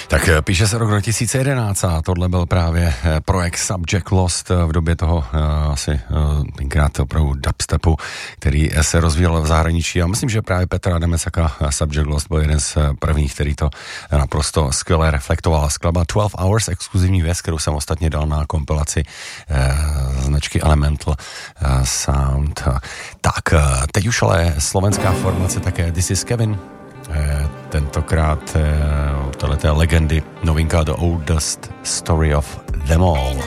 Tak píše se rok 2011 a tohle byl právě projekt Subject Lost v době toho asi tenkrát opravdu dubstepu, který se rozvíjel v zahraničí a myslím, že právě Petr Adamecaka Subject Lost byl jeden z prvních, který to naprosto skvěle reflektoval. Skladba 12 Hours, exkluzivní věc, kterou jsem ostatně dal na kompilaci značky Elemental Sound. Tak, teď už ale slovenská formace také This is Kevin. Tentokrát téhleté legendy, novinka The Oldest Story of Them All.